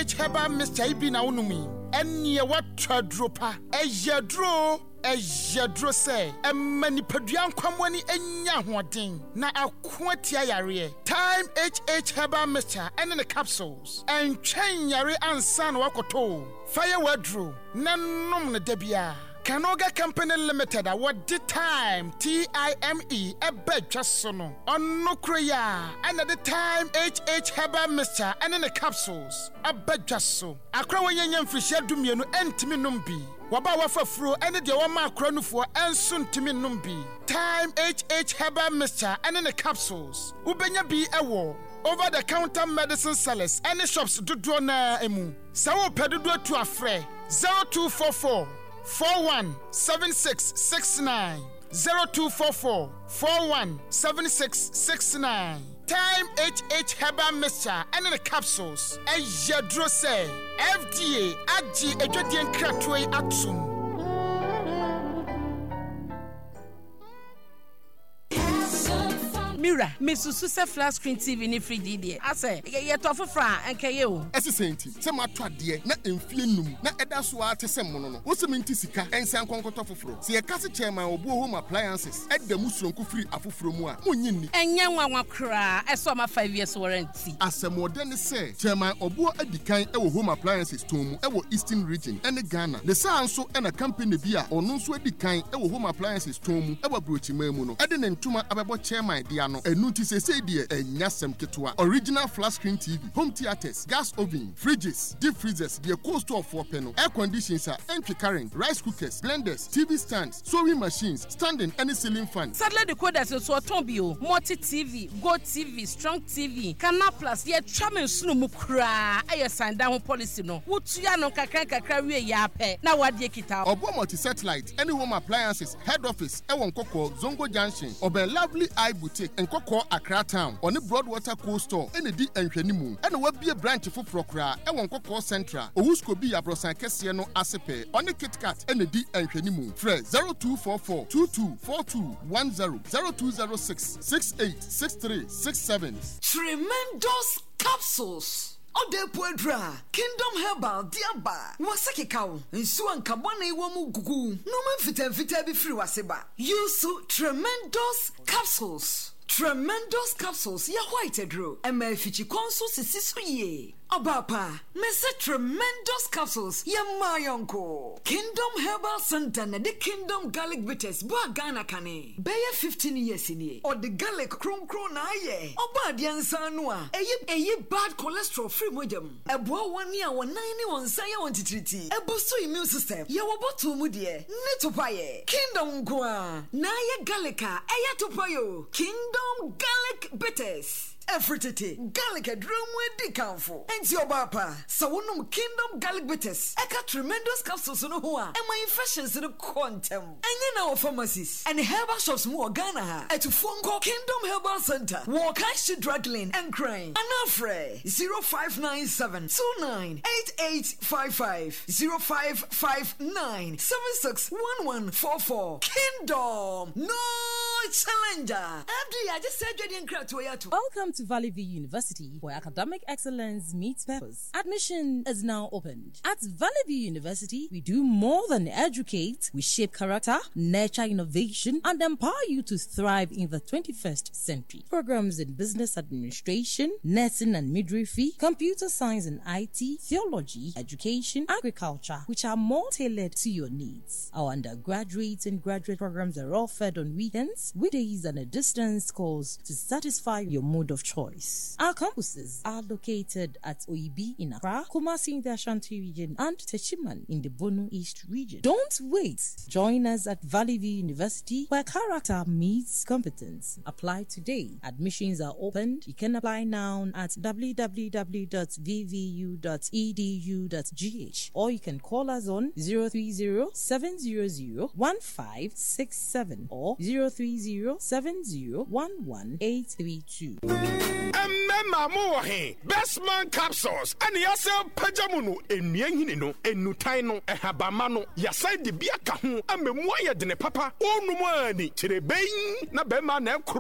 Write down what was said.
Herbal Mixture ibi na unumi. Enye watwa dropa. Ejadro. Ejadro say. Emani paduan kwamwani enya hoden. Na akwatia yare. Time HH Herbal Mixture and the capsules. And chain yare ansan wakoto. Fire wadro. Nanom na debia. Kanoga Company Limited what the time TIME a bed just sono on no kriya and at the time HH Herbal Mixture and in the capsules a bed just so a crow yan fish dumiano and Timmy Numbi Waba wafa fro and the Wama cronu for and soon Timmy Numbi time HH Herbal Mixture and in the capsules Ubenya be a war over the counter medicine sellers and the shops do na emu Sawo pedudo to a fre 0244 417669 0244 417669 Time HH Herbal Mixture and the capsules Ejadro say FDA Aji Ejodien Kratwe Atum Mira, Mrs. Susa flat screen TV ni free DD. I say, ye tofu fra enke ye o. Esisenti, se ma twa de na emfie num na eda so a tese mono no. Wo se menti sika ensan konkoto foforo. Se ye kase chairman obu home appliances eda musronku free afoforo mu a munyi ni. Enye nwanwa kra, eso ma 5 years warranty. Asemode ne se chairman obu adikan e wo home appliances tomu e wo Eastern region ene Ghana. Ne sa anso e na company bi a ono nso adikan e wo home appliances tomu e wa brochima mu no. Ede ne ntuma abebo chairman dia no enuti sese die enyasem ketwa original flat screen TV home theaters gas oven fridges deep freezers the cost of 4 penny air conditioners entry current rice cookers blenders TV stands sewing machines standing any ceiling fan sadly the coders so otonbio multi TV go TV strong TV Canal Plus ye tramen sunu mu kra aye sanda ho policy no wutua no kakra wie ya pe na wade kita obo multi satellite any home appliances head office e won kokko Zongo Junction obe Lovely Eye Boutique Nkoko Accra Town on the Broadwater Coast Store ene di enhwanimu ene wabie branch foforo kra e won Nkoko Central Owusko bi abrosan kese no asepe on the KitKat ene di enhwanimu fre 0244 224210 0206 686367 Tremendous capsules Ode Puedra, Kingdom Herbal, Diaba, Wasaki cow, and Suan Kabane Womu Gugu, no fita be free waseba. Use tremendous capsules. Tremendous capsules, ya white drew, and my fichi consoles is ye. Abapa, Mr. Tremendous capsules, ya my uncle. Kingdom Herbal Center, the Kingdom Garlic Bitters, Bagana Cane. Bayer 15 years in ye, or the garlic cron aye. Oba Diansanua, a ye bad cholesterol free medium. A boy 1 year, 191 saya wanted treaty. A boost to immune system. Ya wabotu mudie, Netopaye. Kingdom Gua, Naya Gallica, Ayatopayo. Kingdom Garlic Bitters. Efritete, garlic a drum with the council. And your papa, Sawunum Kingdom Garlic Bitters. Eka tremendous capsules on hoa, and my infections in the quantum. And in our pharmacies, and herbal shops more Ghana. At Funko Kingdom Herbal Center, walk I drug lane and crane. Anafre 0597 298855 0559 761144. Kingdom, no challenger. Abdi, I just said you didn't crack to a Welcome to Valley View University, where academic excellence meets purpose. Admission is now opened. At Valley View University, we do more than educate. We shape character, nurture innovation, and empower you to thrive in the 21st century. Programs in business administration, nursing and midwifery, computer science and IT, theology, education, agriculture, which are more tailored to your needs. Our undergraduate and graduate programs are offered on weekends, weekdays, and a distance course to satisfy your mode of choice. Our campuses are located at Oibi in Accra, Kumasi in the Ashanti region, and Techiman in the Bono East region. Don't wait. Join us at Valley View University, where character meets competence. Apply today. Admissions are opened. You can apply now at www.vvu.edu.gh, or you can call us on 030-700-1567 or 030-7011-832. Best man capsules and yasa pajamunu enyenhini no enutai no ehabamano yasa de biaka ho amemwa ye de ne papa onu mu ani kire ben na be ma na